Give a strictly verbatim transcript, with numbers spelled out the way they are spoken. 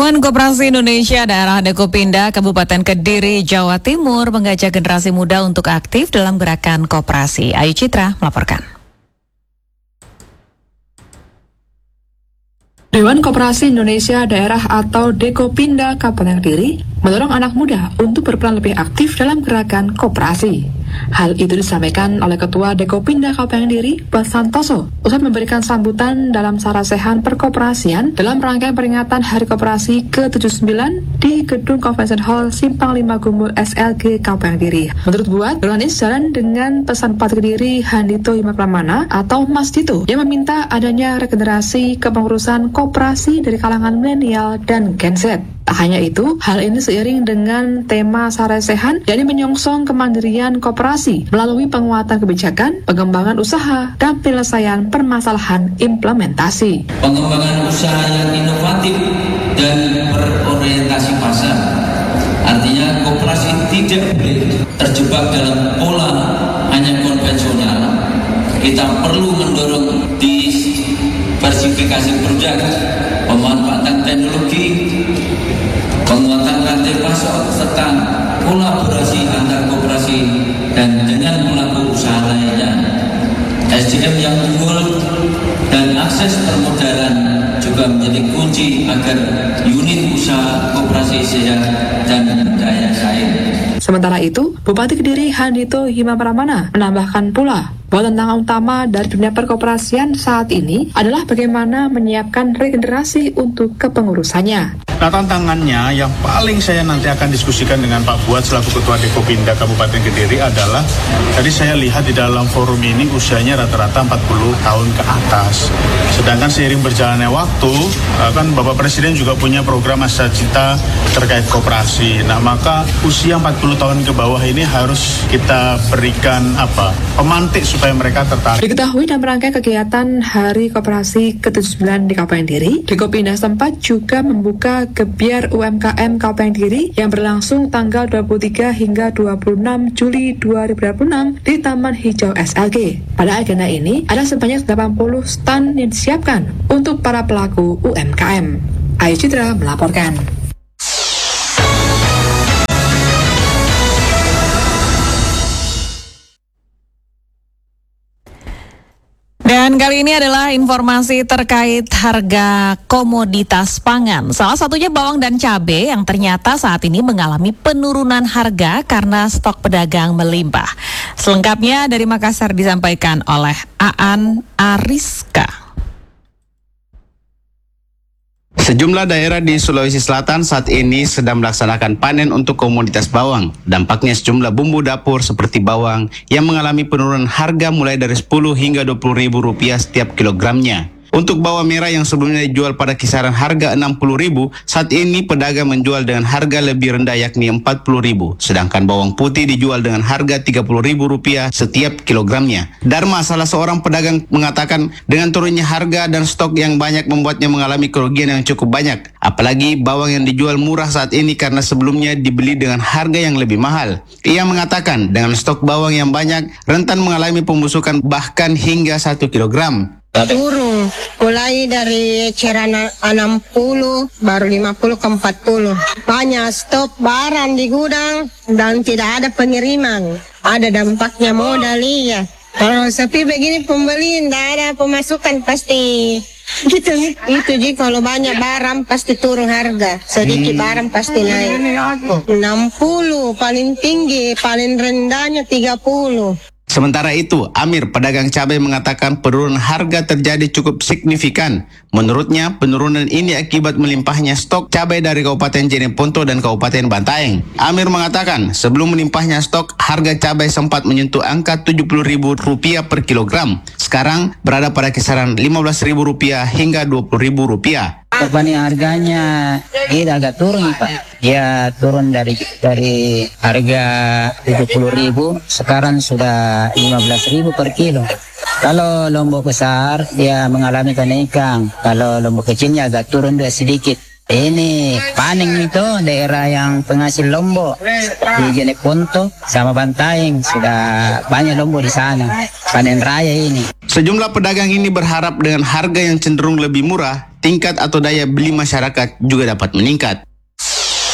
Dewan Koperasi Indonesia Daerah Dekopinda Kabupaten Kediri, Jawa Timur mengajak generasi muda untuk aktif dalam gerakan koperasi. Ayu Citra melaporkan. Dewan Koperasi Indonesia Daerah atau Dekopinda Kabupaten Kediri mendorong anak muda untuk berperan lebih aktif dalam gerakan koperasi. Hal itu disampaikan oleh Ketua Dekopinda Kabupaten Kediri, Bas Santoso, usai memberikan sambutan dalam sarasehan perkoperasian dalam rangkaian peringatan Hari Koperasi ke tujuh puluh sembilan di Gedung Convention Hall Simpang lima Gumul S L G Kabupaten Kediri. Menurut Buat, organisasi jalan dengan pesan Bupati Kediri Handito Hima Pramana atau Mas Dito yang meminta adanya regenerasi kepengurusan koperasi dari kalangan milenial dan Gen Z. Tak hanya itu, hal ini seiring dengan tema sarasehan yakni menyongsong kemandirian koperasi melalui penguatan kebijakan, pengembangan usaha, dan penyelesaian permasalahan implementasi. Pengembangan usaha yang inovatif dan berorientasi pasar. Artinya koperasi tidak boleh terjebak dalam pola hanya konvensional. Kita perlu mendorong diversifikasi produk, pemanfaatan teknologi, penguatan rantai pasok, serta kolaborasi antar koperasi dan dengan pelaku usaha lainnya. S D M yang unggul dan akses permodalan juga menjadi kunci agar unit usaha koperasi sehat dan daya saing. Sementara itu, Bupati Kediri Handito Hima Pramana menambahkan pula bahwa tantangan utama dari dunia perkoperasian saat ini adalah bagaimana menyiapkan regenerasi untuk kepengurusannya. Nah, tantangannya yang paling saya nanti akan diskusikan dengan Pak Buat selaku Ketua Dekopinda Kabupaten Kediri adalah, tadi saya lihat di dalam forum ini usianya rata-rata empat puluh tahun ke atas. Sedangkan seiring berjalannya waktu, kan Bapak Presiden juga punya program Masa Cita terkait koperasi. Nah, maka usia empat puluh tahun ke bawah ini harus kita berikan apa? Pemantik supaya mereka tertarik. Diketahui dalam rangkaian kegiatan Hari Koperasi ke tujuh puluh sembilan di Kabupaten Kediri, Dekopinda setempat juga membuka Gebyar U M K M Kabupaten Kediri yang berlangsung tanggal dua puluh tiga hingga dua puluh enam Juli dua ribu dua puluh enam di Taman Hijau S L G. Pada agenda ini ada sebanyak delapan puluh stand yang disiapkan untuk para pelaku U M K M. Ayu Citra melaporkan. Dan kali ini adalah informasi terkait harga komoditas pangan. Salah satunya bawang dan cabai yang ternyata saat ini mengalami penurunan harga karena stok pedagang melimpah. Selengkapnya dari Makassar disampaikan oleh Aan Ariska. Sejumlah daerah di Sulawesi Selatan saat ini sedang melaksanakan panen untuk komoditas bawang. Dampaknya sejumlah bumbu dapur seperti bawang yang mengalami penurunan harga mulai dari sepuluh hingga dua puluh ribu rupiah setiap kilogramnya. Untuk bawang merah yang sebelumnya dijual pada kisaran harga enam puluh ribu, saat ini pedagang menjual dengan harga lebih rendah yakni empat puluh ribu. Sedangkan bawang putih dijual dengan harga tiga puluh ribu rupiah setiap kilogramnya. Dharma, salah seorang pedagang, mengatakan dengan turunnya harga dan stok yang banyak membuatnya mengalami kerugian yang cukup banyak. Apalagi bawang yang dijual murah saat ini karena sebelumnya dibeli dengan harga yang lebih mahal. Ia mengatakan dengan stok bawang yang banyak, rentan mengalami pembusukan bahkan hingga satu kilogram. Turun, mulai dari eceran enam puluh, baru lima puluh ke empat puluh. Banyak stok barang di gudang dan tidak ada pengiriman. Ada dampaknya modal ya. Kalau sepi begini pembeli tidak ada pemasukan pasti. Gitu, itu ji kalau banyak barang pasti turun harga. Sedikit barang pasti naik. enam puluh paling tinggi, paling rendahnya tiga puluh. Sementara itu, Amir, pedagang cabai, mengatakan penurunan harga terjadi cukup signifikan. Menurutnya, penurunan ini akibat melimpahnya stok cabai dari Kabupaten Jeneponto dan Kabupaten Bantaeng. Amir mengatakan, sebelum melimpahnya stok, harga cabai sempat menyentuh angka tujuh puluh ribu rupiah per kilogram. Sekarang berada pada kisaran lima belas ribu rupiah hingga dua puluh ribu rupiah. Petani harganya ini agak turun, Pak. Ya turun dari dari harga tujuh puluh ribu, sekarang sudah lima belas ribu per kilo. Kalau lombok besar dia mengalami kenaikan, kalau lombok kecilnya agak turun dia sedikit. Ini panen itu daerah yang penghasil lombok di Jeneponto sama Bantaeng, sudah banyak lombok di sana. Panen raya ini. Sejumlah pedagang ini berharap dengan harga yang cenderung lebih murah tingkat atau daya beli masyarakat juga dapat meningkat.